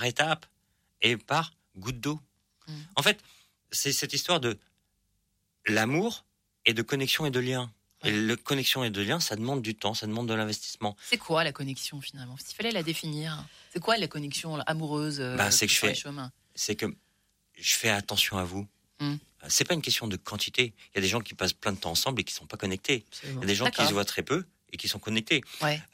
étape et par goutte d'eau. En fait, c'est cette histoire de l'amour et de connexion et de lien. Et la connexion et de lien, ça demande du temps, ça demande de l'investissement. C'est quoi la connexion finalement ? S'il fallait la définir, c'est quoi la connexion amoureuse c'est que je fais attention à vous. C'est pas une question de quantité. Il y a des gens qui passent plein de temps ensemble et qui sont pas connectés. Il y a des gens qui se voient très peu et qui sont connectés.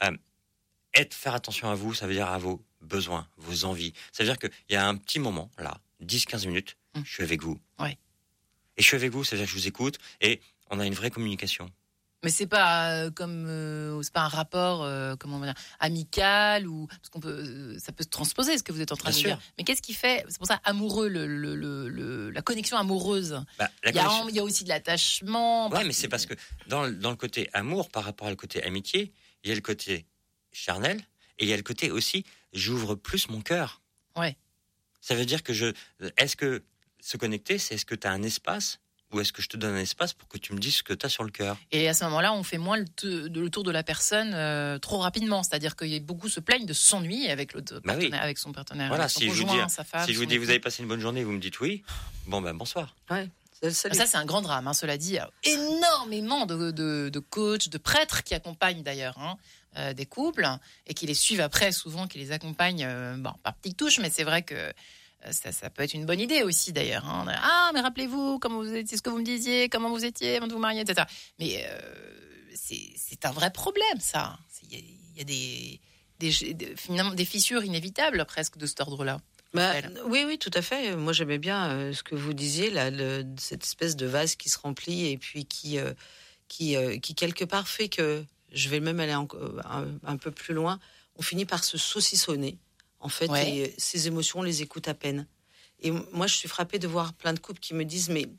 Faire attention à vous, ça veut dire à vos besoins, vos envies. Ça veut dire qu'il y a un petit moment, là, 10-15 minutes, je suis avec vous. Et je suis avec vous, ça veut dire que je vous écoute et on a une vraie communication. Mais c'est pas c'est pas un rapport comment on va dire, amical ou parce qu'on peut ça peut se transposer ce que vous êtes en train de dire. Mais qu'est-ce qui fait, c'est pour ça amoureux la connexion amoureuse. Il y a aussi de l'attachement. Ouais, mais c'est parce que dans le côté amour par rapport au côté amitié, il y a le côté charnel et il y a le côté aussi j'ouvre plus mon cœur. Ouais. Ça veut dire que est-ce que se connecter, est-ce que tu as un espace? Ou est-ce que je te donne un espace pour que tu me dises ce que tu as sur le cœur ? Et à ce moment-là, on fait moins le tour de la personne trop rapidement. C'est-à-dire que beaucoup se plaignent de s'ennuyer avec l'autre partenaire, avec son partenaire, avec son conjoint, sa femme. Si je vous dis vous avez passé une bonne journée, vous me dites oui, bonsoir. Ouais. Ça, c'est un grand drame, cela dit. Énormément de coachs, de prêtres qui accompagnent d'ailleurs des couples et qui les suivent après, souvent, qui les accompagnent par petites touches, mais c'est vrai que ça peut être une bonne idée aussi d'ailleurs. Mais rappelez-vous comment vous étiez, ce que vous me disiez, comment vous étiez avant de vous marier, etc. Mais c'est un vrai problème, ça. Il y a finalement des fissures inévitables presque de cet ordre-là. Oui, tout à fait. Moi, j'aimais bien ce que vous disiez là, cette espèce de vase qui se remplit et puis qui quelque part fait que je vais même aller un peu plus loin. On finit par se saucissonner. En fait, et ces émotions, on les écoute à peine. Et moi, je suis frappée de voir plein de couples qui me disent, mais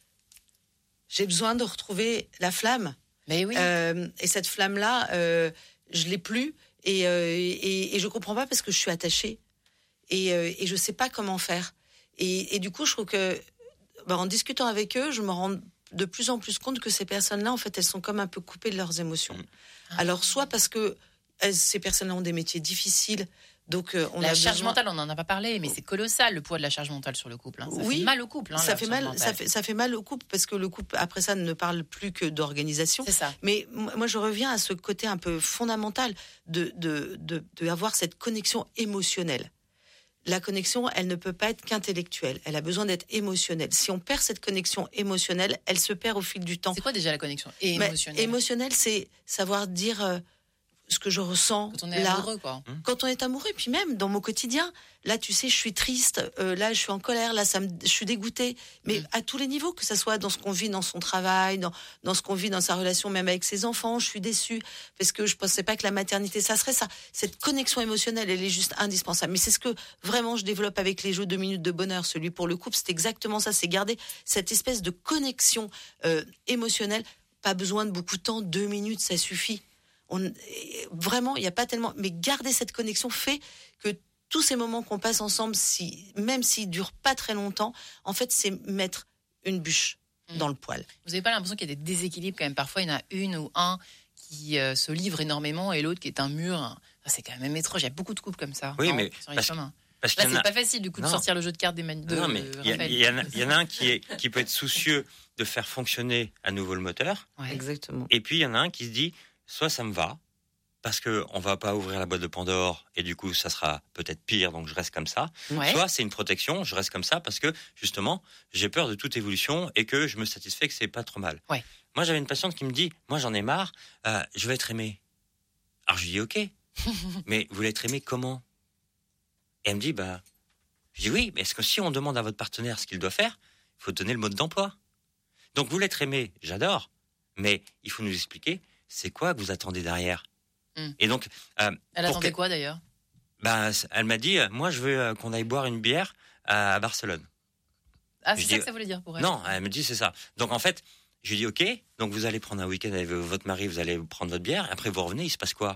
j'ai besoin de retrouver la flamme. Mais oui. Et cette flamme-là, je l'ai plus. Et je comprends pas parce que je suis attachée. Et je sais pas comment faire. Et du coup, je trouve que, en discutant avec eux, je me rends de plus en plus compte que ces personnes-là, en fait, elles sont comme un peu coupées de leurs émotions. Alors, soit parce que ces personnes-là ont des métiers difficiles. Donc, la charge mentale, on n'en a pas parlé, mais c'est colossal le poids de la charge mentale sur le couple. Ça fait mal au couple. Ça fait mal au couple parce que le couple, après ça, ne parle plus que d'organisation. C'est ça. Mais moi, je reviens à ce côté un peu fondamental de avoir cette connexion émotionnelle. La connexion, elle ne peut pas être qu'intellectuelle. Elle a besoin d'être émotionnelle. Si on perd cette connexion émotionnelle, elle se perd au fil du temps. C'est quoi déjà la connexion émotionnelle ? Émotionnelle, c'est savoir dire ce que je ressens quand on est amoureux, quoi. Quand on est amoureux, puis même dans mon quotidien, là, tu sais, je suis triste, là, je suis en colère, là, je suis dégoûtée, mais à tous les niveaux, que ça soit dans ce qu'on vit dans son travail, dans ce qu'on vit dans sa relation même avec ses enfants, je suis déçue parce que je pensais pas que la maternité, ça serait ça. Cette connexion émotionnelle, elle est juste indispensable. Mais c'est ce que vraiment je développe avec les jeux 2 minutes de bonheur, celui pour le couple, c'est exactement ça, c'est garder cette espèce de connexion émotionnelle. Pas besoin de beaucoup de temps, 2 minutes, ça suffit. Vraiment, il n'y a pas tellement... Mais garder cette connexion fait que tous ces moments qu'on passe ensemble, même s'ils ne durent pas très longtemps, en fait, c'est mettre une bûche dans le poêle. Vous n'avez pas l'impression qu'il y a des déséquilibres quand même ? Parfois, il y en a une ou un qui se livre énormément et l'autre qui est un mur. C'est quand même étrange. Il y a beaucoup de couples comme ça. Oui, mais... Là, c'est pas facile du coup de sortir le jeu de cartes des Non, mais il y en a un qui peut être soucieux de faire fonctionner à nouveau le moteur. Ouais. Exactement. Et puis, il y en a un qui se dit... Soit ça me va, parce qu'on ne va pas ouvrir la boîte de Pandore, et du coup, ça sera peut-être pire, donc je reste comme ça. Ouais. Soit c'est une protection, je reste comme ça, parce que, justement, j'ai peur de toute évolution, et que je me satisfais que c'est pas trop mal. Ouais. Moi, j'avais une patiente qui me dit, moi, j'en ai marre, je veux être aimée. Alors, je lui dis, ok, mais vous voulez être aimée comment ? Et elle me dit, je dis oui, mais est-ce que si on demande à votre partenaire ce qu'il doit faire, il faut donner le mode d'emploi. Donc, vous voulez être aimée, j'adore, mais il faut nous expliquer c'est quoi que vous attendez derrière. Et donc, elle attendait quoi d'ailleurs ? Elle m'a dit, moi je veux qu'on aille boire une bière à Barcelone. Ah, c'est ça que ça voulait dire pour elle ? Non, elle me dit c'est ça. Donc en fait, je lui dis ok, donc vous allez prendre un week-end avec votre mari, vous allez prendre votre bière, et après vous revenez, il se passe quoi ?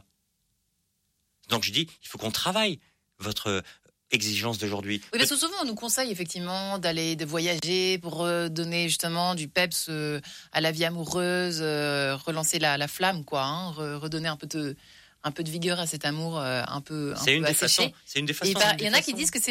Donc je dis, il faut qu'on travaille votre exigence d'aujourd'hui. Oui, parce que souvent on nous conseille effectivement de voyager pour donner justement du peps à la vie amoureuse, relancer la flamme, quoi, redonner un peu un peu de vigueur à cet amour un peu C'est une des asséché. façons. C'est une des façons. Il y en a qui disent que